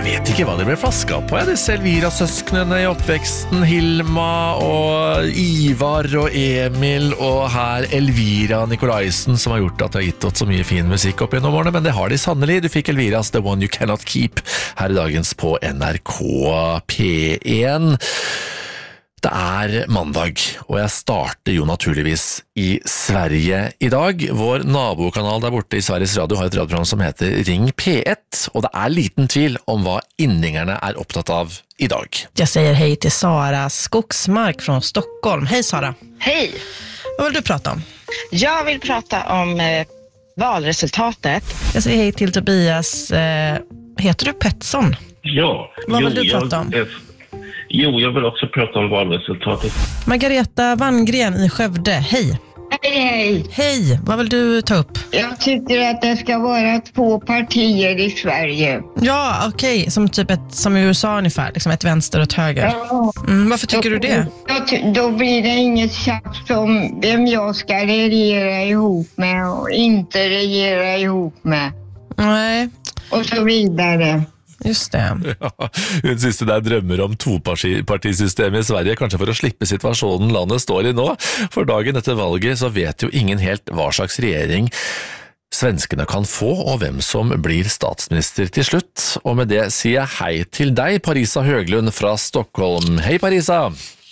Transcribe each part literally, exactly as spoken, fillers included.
vet ikke hva det ble flaska på. Jeg. Disse Elvira-søsknene i oppveksten, Hilma og Ivar og Emil, og her Elvira Nikolaisen, som har gjort at det har gitt oss så mye fin musikk opp gjennom årene, men det har de sannelig. Du fikk Elviras The One You Cannot Keep her i dagens på N R K P en. Det er mandag, og jeg starter jo naturligvis i Sverige i dag. Vår nabokanal der borte i Sveriges Radio har et radioprogram som heter Ring P ett, og det er liten tvil om hva inningerne er opptatt av i dag. Jag säger hej till Sara Skogsmark från Stockholm. Hej Sara. Hej. Vad vill du prata om? Jag vill prata om eh, valresultatet. Jag säger hej till Tobias. Eh, heter du Pettersson? Ja. Vad vill jo, du prata om? Jag, jo, jag vill också prata om valresultatet. Margareta Wanngren i Skövde. Hej. Hej, hej. Hej, vad vill du ta upp? Jag tycker att det ska vara två partier i Sverige. Ja, okej. Okay. Som typ ett, som i U S A ungefär. Liksom ett vänster och ett höger. Ja. Mm, varför tycker då, du det? Då, då blir det inget tjafs om vem jag ska regera ihop med och inte regera ihop med. Nej. Och så vidare. Just det. Ja, hun synes det der drømmer om topartisystemet i Sverige, kanskje for å slippe situasjonen landet står i nå. For dagen etter valget så vet jo ingen helt hva slags regjering svenskene kan få, og hvem som blir statsminister til slutt. Og med det sier jeg hei til deg, Parisa Høglund fra Stockholm. Hei Parisa!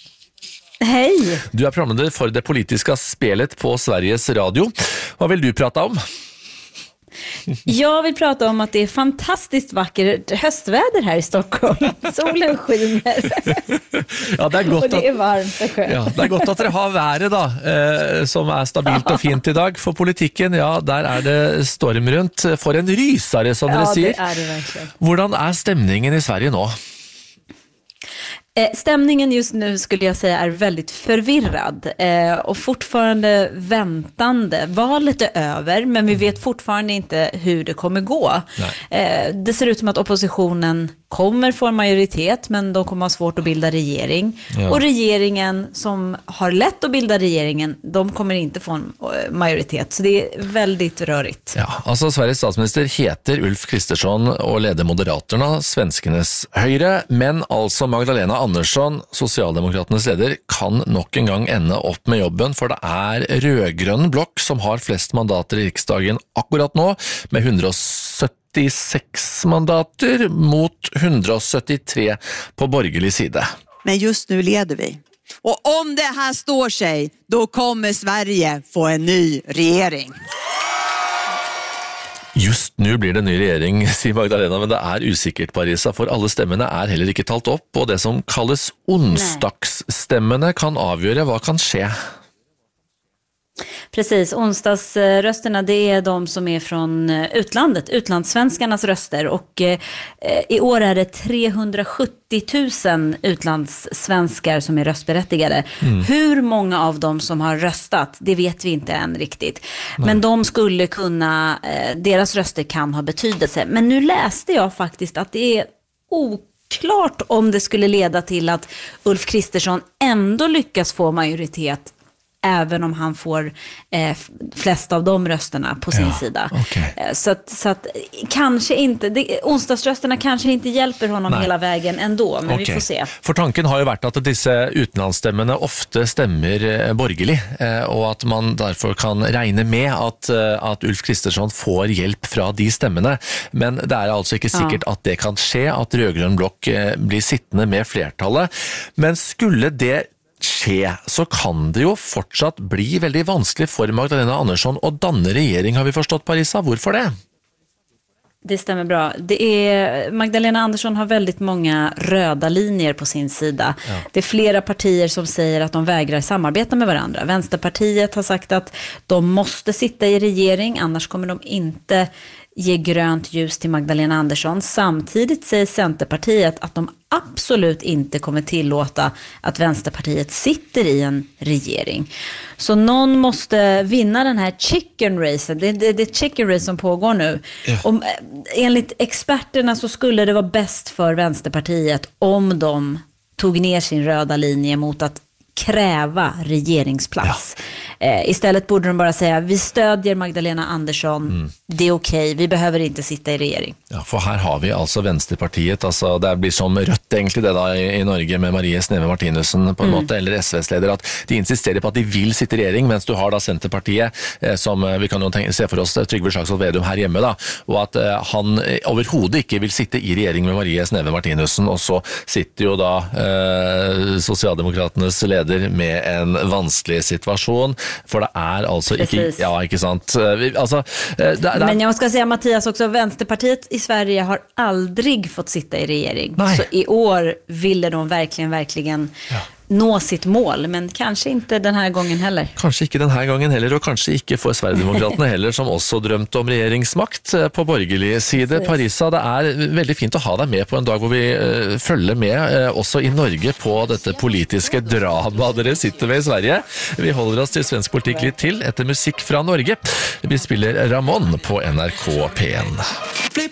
Hej! Du er programleder for det politiska spelet på Sveriges Radio. Hva vil du prata om? Jag vill prata om att det är fantastiskt vackert höstväder här i Stockholm. Solen skiner. Ja, det är gott och det är att, varmt och skönt. ja, det är gott att det har været då, eh, som är stabilt och fint idag. För politiken, ja, där är det storm runt. For en rysare, som ja, dere sier. Ja, det är det verkligen. Hvordan er stemningen i Sverige nå? Eh, stämningen just nu skulle jag säga är väldigt förvirrad eh, och fortfarande väntande. Valet är över, men vi vet fortfarande inte hur det kommer gå. Eh, det ser ut som att oppositionen kommer få en majoritet, men de kommer ha svårt att bilda regering. Ja. Och regeringen som har lätt att bilda regeringen, de kommer inte få en majoritet. Så det är väldigt rörigt. Ja, alltså Sveriges statsminister heter Ulf Kristersson och leder Moderaterna, svenskenes høyre, men alltså Magdalena Andersson, Socialdemokraternas leder, kan nok en gang ende opp med jobben, for det er rødgrønn blokk som har flest mandater i riksdagen akkurat nå, med hundraåttiosex mandater mot hundrasjuttiotre på borgerlig side. Men just nu leder vi. Och om det här står sig, då kommer Sverige få en ny regering. Just nu blir det en ny regjering, sier Magdalena, men det er usikkert, Parisa, for alle stemmene er heller ikke talt opp, og det som kalles onsdagsstemmene kan avgjøre hva kan skje. Precis, onsdagsrösterna det är de som är från utlandet, utlandssvenskarnas röster, och eh, i år är det trehundrasjuttio tusen utlandssvenskar som är röstberättigade. Mm. Hur många av dem som har röstat, det vet vi inte än riktigt. Nej. Men de skulle kunna, eh, deras röster kan ha betydelse. Men nu läste jag faktiskt att det är oklart om det skulle leda till att Ulf Kristersson ändå lyckas få majoritet, även om han får eh, flest av de rösterna på sin ja, sida. Okay. Eh, så att, så att kanske inte, det, onsdagsrösterna kanske inte hjälper honom Nej. hela vägen ändå, men okay. vi får se. För tanken har ju varit att dessa utlandsstämmorna ofta stämmer eh, borgerlig, eh, och att man därför kan räkna med att, eh, att Ulf Kristersson får hjälp från de stämmorna. Men det är alltså inte säkert ja. att det kan ske, att rödgrön block eh, blir sittande med flertallet. Men skulle det skje, så kan det jo fortsatt bli veldig vanskelig for Magdalena Andersson å danne regjering, har vi forstått, Parisa. Hvorfor det? Det stämmer bra. Det är, Magdalena Andersson har väldigt många röda linjer på sin sida. Ja. Det är flera partier som säger att de vägrar samarbeta med varandra. Vänsterpartiet har sagt att de måste sitta i regering, annars kommer de inte ge grönt ljus till Magdalena Andersson. Samtidigt säger Centerpartiet att de absolut inte kommer tillåta att Vänsterpartiet sitter i en regering. Så någon måste vinna den här chicken race. Det är det, det chicken race som pågår nu. Ja. Om, enligt experterna så skulle det vara bäst för Vänsterpartiet om de tog ner sin röda linje mot att kräva regeringsplats. Ja. Eh, istället borde de bara säga, vi stödjer Magdalena Andersson, mm. det är okej, vi behöver inte sitta i regering. Ja, for her har vi altså Venstrepartiet, altså det blir som Rødt egentlig det da i, i Norge med Marie Sneve Martinussen på en mm. måte, eller S V's-leder, at de insisterer på at de vil sitte i regjering, mens du har da Senterpartiet, eh, som vi kan jo tenke, se for oss Trygve Slagsvold Vedum her hjemme da, og at eh, han overhodet ikke vil sitte i regjering med Marie Sneve Martinussen, og så sitter jo da eh, Sosialdemokratenes leder med en vanskelig situasjon, for det er altså ikke, ja, ikke sant? Vi, altså, det, det, Men jag ska säga Mattias också, Vänsterpartiet i Sverige har aldrig fått sitta i regering. Nej. Så i år ville de verkligen, verkligen ja. nå sitt mål, men kanskje ikke denne gangen heller. Kanskje ikke denne gangen heller, og kanskje ikke for Sverigedemokraterne heller, som også drømte om regjeringsmakt på borgerlig side. Parisa, det er veldig fint å ha deg med på en dag hvor vi uh, følger med, uh, også i Norge, på dette politiske dramaet dere sitter med i Sverige. Vi holder oss til svensk politikk litt til, etter musikk fra Norge. Vi spiller Ramon på N R K P en.